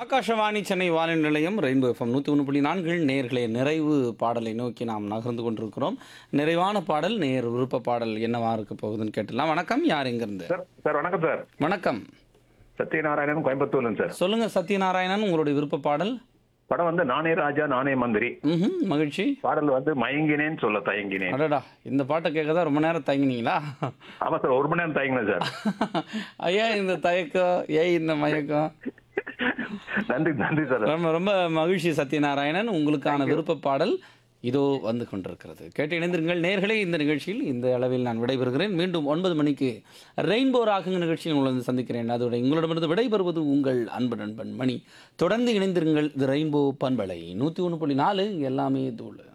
ஆகாஷவாணி சென்னை வானொலி நிலையம் rainbow FM 101.4 நேயர்களே, நிறைவு பாடலை நோக்கி நாம் நகர்ந்து கொண்டிருக்கிறோம். நிறைவான பாடல், நேயர் விருப்ப பாடல் என்னவா இருக்க போகுதுன்னு கேட்டுலாம். வணக்கம், யார் எங்கிருந்து? சார் சார் வணக்கம் சார். வணக்கம், சத்யநாராயணன் கோயம்புத்தூர்ல சார். சொல்லுங்க சத்யநாராயணன், உங்களுடைய விருப்ப பாடல். படம் வந்து நானே ராஜா நானே மந்திரி. மகிழ்ச்சி. பாடல் வந்து மயங்கினேன்னு சொல்ல தயங்கினேன். அடடா, இந்த பாட்டை கேட்க தான் ரொம்ப நேரம் தயங்கினீங்களா? ஆமா சார், ஒரு மணி நேரம் தயங்கினேன் சார். ஐயா, இந்த தயக்கம், ஏன் இந்த மயக்கம்? நன்றி நன்றி சார். ரொம்ப ரொம்ப மகிழ்ச்சி சத்யநாராயணன். உங்களுக்கான விருப்ப பாடல் இதோ வந்து கொண்டிருக்கிறது. கேட்டு இணைந்திருங்கள் நேயர்களே. இந்த நிகழ்ச்சியில் இந்த அளவில் நான் விடைபெறுகிறேன். மீண்டும் 9 மணிக்கு ரெயின்போ ராகங்க நிகழ்ச்சியில் உங்களை சந்திக்கிறேன். அதோட உங்களிடமிருந்து விடைபெறுவது உங்கள் அன்பு நண்பன் மணி. தொடர்ந்து இணைந்திருங்கள். இது ரெயின்போ பண்பலை 101.4, எல்லாமே தூள்.